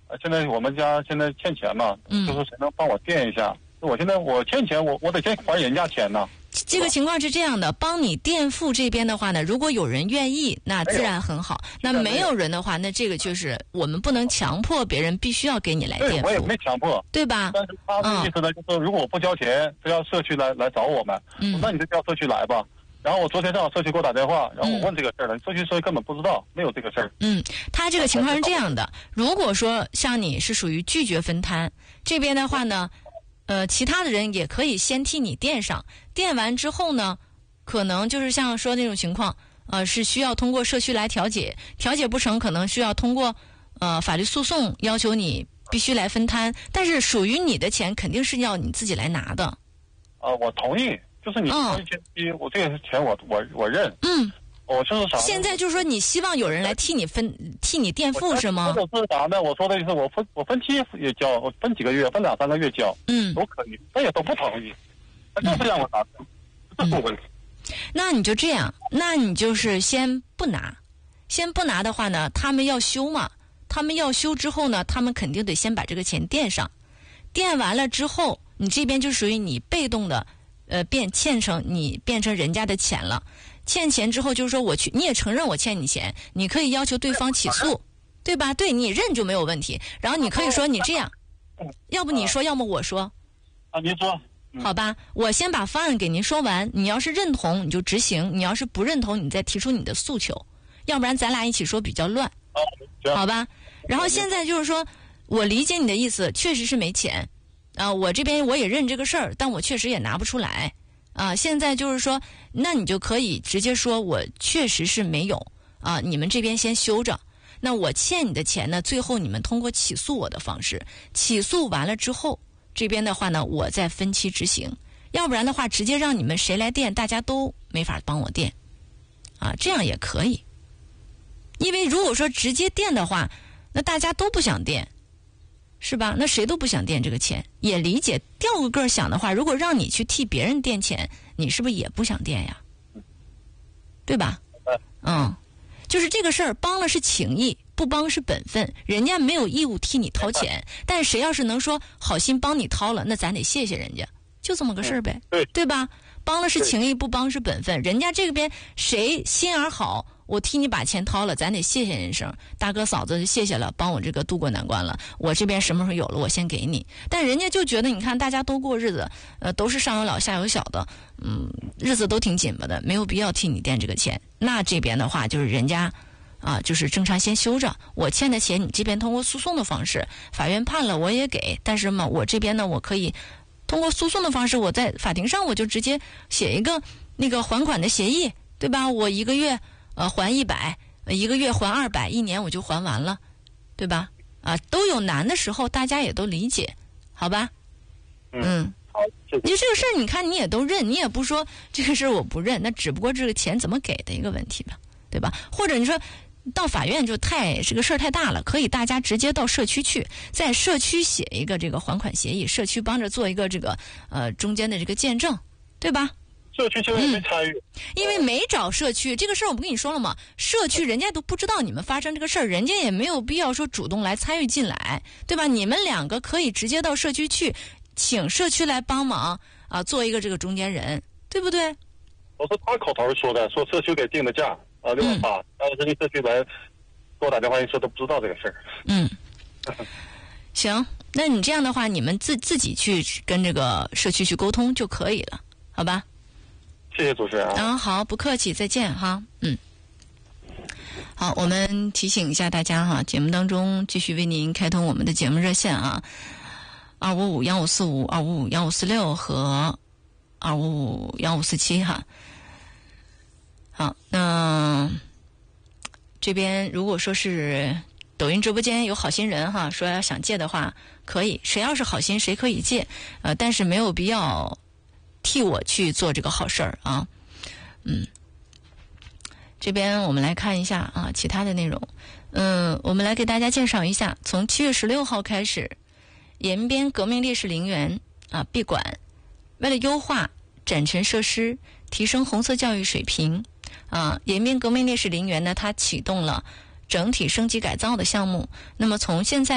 现在我们家现在欠钱嘛，就说谁能帮我垫一下？我现在我欠钱，我得先还人家钱呢。 这个情况是这样的，帮你垫付这边的话呢，如果有人愿意，那自然很好。那没有人的话，那这个就是我们不能强迫别人必须要给你来垫付。 我也没强迫， 对吧？ 但是他的意思呢，就是如果我不交钱，非要社区来找我们，那你就叫社区来吧。然后我昨天正好社区给我打电话，然后我问这个事儿了，社区说根本不知道，没有这个事儿。 他这个情况是这样的，如果说像你是属于拒绝分摊，这边的话呢，其他的人也可以先替你垫上，垫完之后呢，可能就是像说那种情况，是需要通过社区来调解，调解不成，可能需要通过法律诉讼要求你必须来分摊，但是属于你的钱肯定是要你自己来拿的。 我同意，就是你我这个钱我认。我就是啥？ 现在就是说，你希望有人来替你垫付是吗？ 我是啥呢？我说的就是我分期也交，我分几个月，分2-3个月交，都可以，他也都不同意，他就是让我拿，这是问题。 那你就这样，那你就是先不拿的话呢，他们要修嘛，他们要修之后呢，他们肯定得先把这个钱垫上，垫完了之后，你这边就属于你被动的，变成人家的钱了。欠钱之后就是说你也承认我欠你钱，你可以要求对方起诉，对吧？对，你认就没有问题。然后你可以说你这样，要不你说，要么我说。 您说。 好吧，我先把方案给您说完，你要是认同你就执行，你要是不认同你再提出你的诉求，要不然咱俩一起说比较乱。好吧？然后现在就是说，我理解你的意思，确实是没钱我这边我也认这个事儿，但我确实也拿不出来。现在就是说，那你就可以直接说我确实是没有你们这边先修着，那我欠你的钱呢，最后你们通过起诉我的方式，起诉完了之后，这边的话呢，我再分期执行，要不然的话直接让你们谁来垫，大家都没法帮我垫这样也可以。因为如果说直接垫的话，那大家都不想垫，是吧？那谁都不想垫这个钱，也理解。调个个想的话，如果让你去替别人垫钱，你是不是也不想垫呀？对吧？就是这个事儿，帮了是情义，不帮是本分，人家没有义务替你掏钱，但谁要是能说好心帮你掏了，那咱得谢谢人家，就这么个事儿呗，对吧？帮了是情义，不帮是本分，人家这边谁心眼好，我替你把钱掏了，咱得谢谢人声，大哥嫂子谢谢了，帮我这个渡过难关了，我这边什么时候有了我先给你。但人家就觉得你看大家都过日子，都是上有老下有小的，日子都挺紧巴的，没有必要替你垫这个钱。那这边的话就是人家就是正常先修着，我欠的钱你这边通过诉讼的方式，法院判了我也给，但是嘛我这边呢我可以通过诉讼的方式，我在法庭上我就直接写一个那个还款的协议，对吧？我一个月还100，一个月还200，一年我就还完了，对吧？都有难的时候，大家也都理解，好吧？你就这个事儿，你看你也都认，你也不说这个事儿我不认，那只不过这个钱怎么给的一个问题吧，对吧？或者你说到法院就这个事儿太大了，可以大家直接到社区去，在社区写一个这个还款协议，社区帮着做一个这个中间的这个见证，对吧？ 社区这边没参与， 因为没找社区这个事儿，我不跟你说了吗？社区人家都不知道你们发生这个事儿，人家也没有必要说主动来参与进来，对吧？你们2个可以直接到社区去，请社区来帮忙做一个这个中间人，对不对？ 我是他口头说的，说社区给定的价680，但是社区来给我打电话一说都不知道这个事儿。 行，那你这样的话，你们自己去跟这个社区去沟通就可以了，好吧？ 谢谢主持人好，不客气，再见哈。好，我们提醒一下大家哈，节目当中继续为您开通我们的节目热线255-1545、255-1546和255-1547哈。好，那这边如果说是抖音直播间有好心人哈，说要想借的话可以，谁要是好心谁可以借，但是没有必要替我去做这个好事儿这边我们来看一下其他的内容。我们来给大家介绍一下，从7月16号开始，延边革命烈士陵园闭馆，为了优化展陈设施，提升红色教育水平延边革命烈士陵园呢，它启动了整体升级改造的项目。那么从现在